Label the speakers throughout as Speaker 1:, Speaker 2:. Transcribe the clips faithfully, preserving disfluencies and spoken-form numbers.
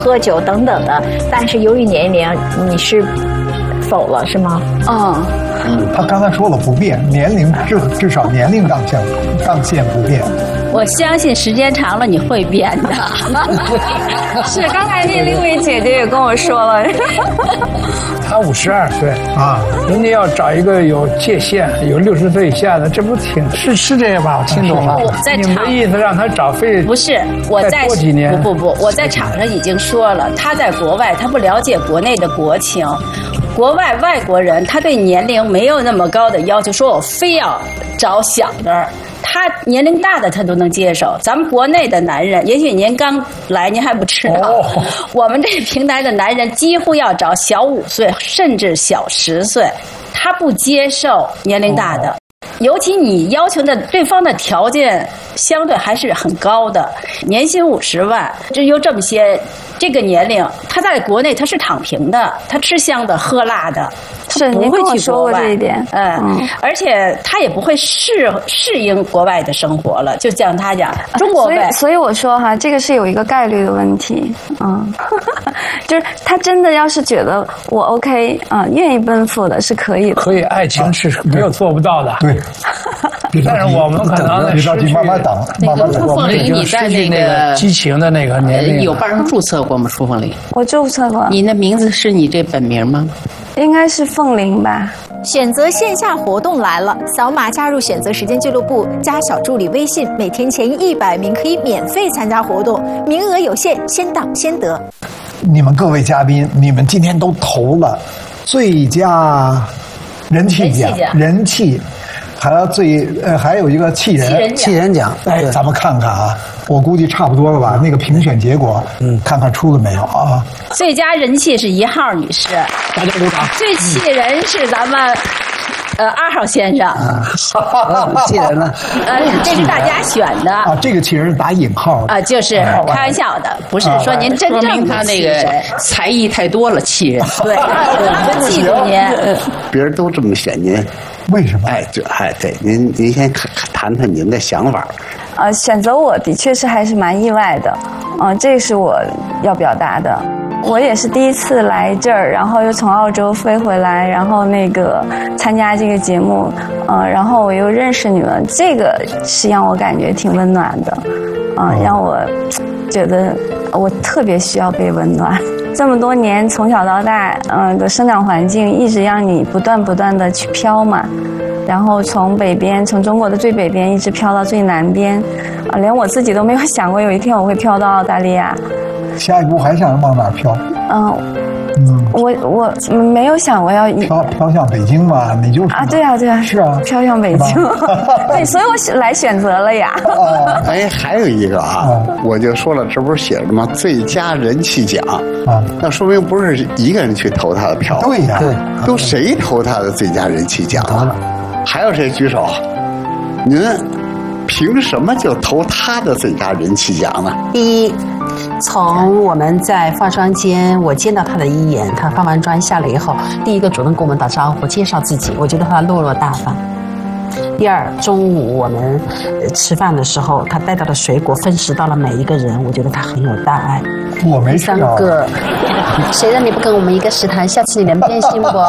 Speaker 1: 喝酒等等的。但是由于年龄，你是否了是吗？
Speaker 2: 嗯。
Speaker 3: 嗯，他刚才说了不变，年龄至至少年龄档线档线不变。
Speaker 2: 我相信时间长了你会变的。
Speaker 4: 是，刚才那另一位姐姐也跟我说了，
Speaker 5: 他五十二岁啊，人家要找一个有界限、有六十岁以下的，这不挺是是这样吧？我听懂了。
Speaker 2: 我在
Speaker 5: 你们意思让他找非
Speaker 2: 不是我在
Speaker 5: 多几年？
Speaker 2: 不不不，我在场上已经说了，他在国外，他不了解国内的国情。国外外国人他对年龄没有那么高的要求，说我非要找小的，他年龄大的他都能接受。咱们国内的男人，也许您刚来您还不知道，哦、我们这平台的男人几乎要找小五岁甚至小十岁，他不接受年龄大的。哦，尤其你要求的对方的条件相对还是很高的，年薪五十万，这有这么些，这个年龄，他在国内他是躺平的，他吃香的喝辣的，
Speaker 4: 是您跟我说过这一点，
Speaker 2: 嗯，嗯而且他也不会适适应国外的生活了，就像他讲，中国
Speaker 4: 所以所以我说哈，这个是有一个概率的问题，嗯，就是他真的要是觉得我 OK 啊、嗯，愿意奔赴的是可以的，
Speaker 5: 可以，爱情是没有做不到的，
Speaker 3: 对。
Speaker 5: 但是我们可能
Speaker 3: 别着急，慢慢等，慢慢等。
Speaker 6: 傅凤玲，你在那个
Speaker 5: 激情的那个年龄，
Speaker 6: 有帮人注册过吗？傅凤玲，
Speaker 4: 我注册过。
Speaker 6: 你的名字是你这本名吗？
Speaker 4: 应该是凤玲吧。
Speaker 7: 选择线下活动来了，扫码加入选择时间俱乐部，加小助理微信，每天前一百名可以免费参加活动，名额有限，先到先得。
Speaker 3: 你们各位嘉宾，你们今天都投了最佳人气奖，人气。还要最呃，还有一个气人
Speaker 8: 气人奖，
Speaker 3: 哎，咱们看看啊，我估计差不多了吧？那个评选结果，嗯，看看出了没有啊？
Speaker 2: 最佳人气是一号女士，
Speaker 5: 大家鼓掌。
Speaker 2: 最气人是咱们呃二号先生，啊，
Speaker 8: 气人呢？
Speaker 2: 呃，这是大家选的
Speaker 3: 啊，这个气人打引号
Speaker 2: 啊，就是开玩笑的，不是说您真正
Speaker 6: 他那个才艺太多了，气人。
Speaker 2: 对，就记住您。
Speaker 9: 别人都这么选您。
Speaker 3: 为什么？
Speaker 9: 哎，这哎，对，您您先谈谈您的想法。
Speaker 4: 呃，选择我的确是还是蛮意外的，嗯、呃，这是我要表达的。我也是第一次来这儿，然后又从澳洲飞回来，然后那个参加这个节目，呃，然后我又认识你们，这个是让我感觉挺温暖的，啊、呃，让我觉得我特别需要被温暖。这么多年从小到大，嗯、呃、的生长环境一直让你不断不断的去飘嘛，然后从北边，从中国的最北边一直飘到最南边，啊，连我自己都没有想过有一天我会飘到澳大利亚。
Speaker 3: 下一步还想往哪儿飘？
Speaker 4: 嗯。嗯，我我没有想过要
Speaker 3: 飘飘向北京嘛，你就是
Speaker 4: 啊，对啊，对啊，
Speaker 3: 是啊，
Speaker 4: 飘向北京，对，所以我来选择了呀。
Speaker 9: 哦，哎，还有一个啊，哦、我就说了，这不是写着吗？最佳人气奖啊，那说明不是一个人去投他的票，
Speaker 3: 对呀，对，
Speaker 9: 都谁投他的最佳人气奖了？还有谁举手？您凭什么就投他的最佳人气奖呢？
Speaker 10: 第一。从我们在化妆间，我见到他的一眼，他化完妆下来以后，第一个主动跟我们打招呼，介绍自己，我觉得他落落大方。第二，中午我们吃饭的时候，他带到的水果分食到了每一个人，我觉得他很有大爱。
Speaker 3: 我没吃到。
Speaker 10: 第三个，谁让你不跟我们一个食堂？下次你能变心不？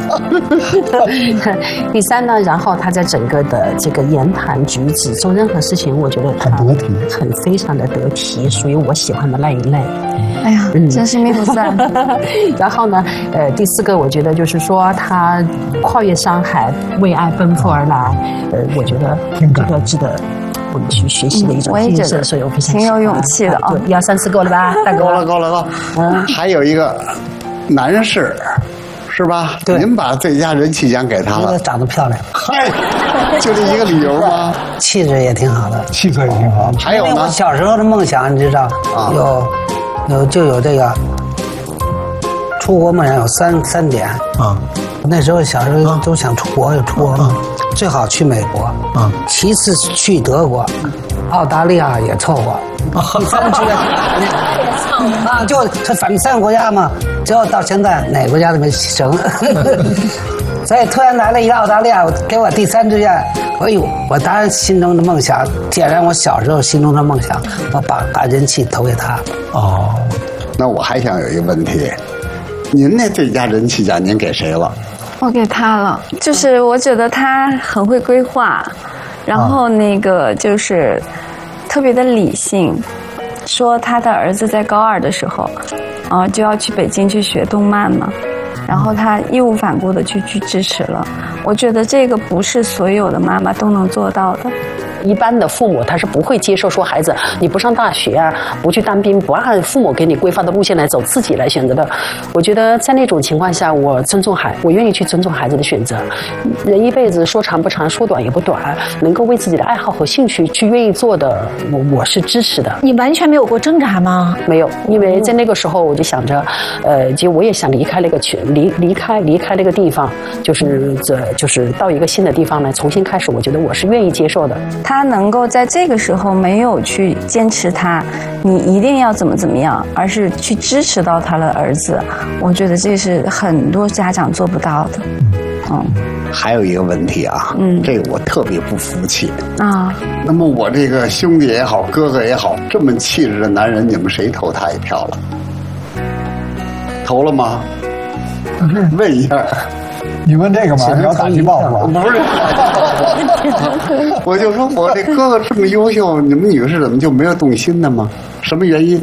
Speaker 10: 第三呢，然后他在整个的这个言谈举止，做任何事情，我觉得他
Speaker 3: 很得体，
Speaker 10: 很非常的得体，属于我喜欢的那一类。
Speaker 4: 哎呀，嗯、真是命不散。
Speaker 10: 然后呢，呃，第四个，我觉得就是说他跨越山海，为爱奔赴而来。呃，我觉得这个值得我们去学习的一种精神，所以我非常
Speaker 4: 挺有勇气的啊！
Speaker 10: 一二三四够了吧？大哥，
Speaker 9: 够了，够了，够了。嗯，还有一个男士，是吧？
Speaker 8: 对，
Speaker 9: 您把最佳人气奖给他了。
Speaker 8: 长得漂亮，
Speaker 9: 嗨，就这一个理由吗？
Speaker 8: 气质也挺好的，
Speaker 3: 气色也挺好。
Speaker 9: 还有呢？
Speaker 8: 我小时候的梦想，你知道，啊、有有就有这个出国梦想有三三点啊。那时候小时候都想出国，就出国嘛。最好去美国，嗯，其次去德国，澳大利亚也凑合，第三去啊，就这反正三个国家嘛，只要到现在哪个国家都没成，所以突然来了一个澳大利亚，给我第三志愿，哎呦，我当然心中的梦想点燃我小时候心中的梦想，我把把人气投给他。
Speaker 3: 哦，
Speaker 9: 那我还想有一个问题，您那最佳人气奖您给谁了？
Speaker 4: 我给他了，就是我觉得他很会规划，然后那个就是特别的理性。说他的儿子在高二的时候，啊，就要去北京去学动漫嘛，然后他义无反顾的去去支持了。我觉得这个不是所有的妈妈都能做到的。
Speaker 10: 一般的父母他是不会接受说孩子你不上大学啊，不去当兵，不按父母给你规划的路线来走，自己来选择的。我觉得在那种情况下，我尊重孩，我愿意去尊重孩子的选择。人一辈子说长不长，说短也不短，能够为自己的爱好和兴趣去愿意做的，我我是支持的。
Speaker 7: 你完全没有过挣扎吗？
Speaker 10: 没有，因为在那个时候我就想着，呃，其实我也想离开那个群，离离开离开那个地方，就是这就是到一个新的地方来重新开始。我觉得我是愿意接受的。
Speaker 4: 他能够在这个时候没有去坚持他，你一定要怎么怎么样，而是去支持到他的儿子，我觉得这是很多家长做不到的。嗯，
Speaker 9: 还有一个问题啊，嗯，这个我特别不服气
Speaker 4: 啊。
Speaker 9: 那么我这个兄弟也好，哥哥也好，这么气质的男人，你们谁投他一票了？投了吗？问一下。
Speaker 3: 你问这个嘛？你要打击报复啊？
Speaker 9: 不是，我就说我这哥哥这么优秀，你们女士怎么就没有动心的吗？什么原因？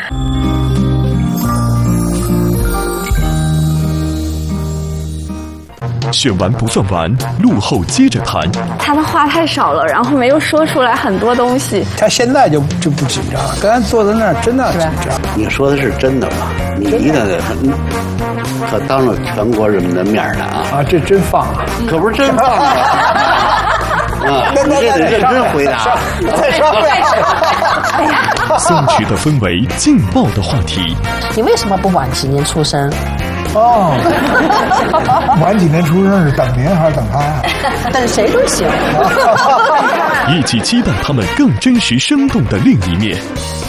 Speaker 11: 选完不算完，录后接着谈。
Speaker 4: 他的话太少了，然后没有说出来很多东西。
Speaker 5: 他现在就就不紧张，刚才坐在那儿真的紧张。
Speaker 9: 你说的是真的吗？你一定得可当着全国人民的面呢啊！
Speaker 5: 啊，这真放啊，
Speaker 9: 可不是真放啊！啊，你这得认真回答。
Speaker 3: 再说，再
Speaker 11: 说。松弛的氛围，劲爆的话题。
Speaker 10: 你为什么不晚几年出生？
Speaker 3: 哦，晚几年出生是等您还是等他呀？
Speaker 10: 等谁都行。
Speaker 11: 一起期待他们更真实生动的另一面。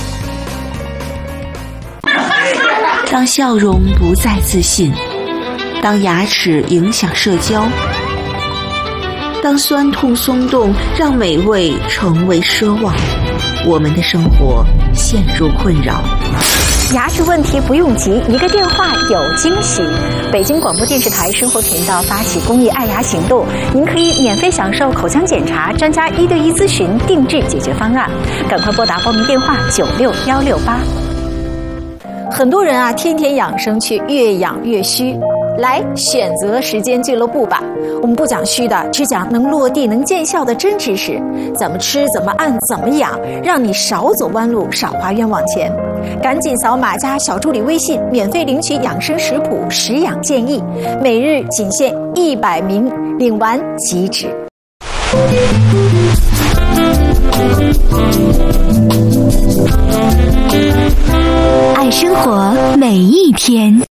Speaker 12: 当笑容不再自信，当牙齿影响社交，当酸痛松动让美味成为奢望，我们的生活陷入困扰。
Speaker 7: 牙齿问题不用急，一个电话有惊喜。北京广播电视台生活频道发起公益爱牙行动，您可以免费享受口腔检查、专家一对一咨询、定制解决方案。赶快拨打报名电话九六幺六八。很多人啊，天天养生去，越养越虚。来选择时间俱乐部吧，我们不讲虚的，只讲能落地能见效的真知识，怎么吃怎么按怎么养，让你少走弯路，少花冤枉钱。赶紧扫码加小助理微信，免费领取养生食谱、食养建议，每日仅限一百名，领完即止。
Speaker 12: 爱生活每一天。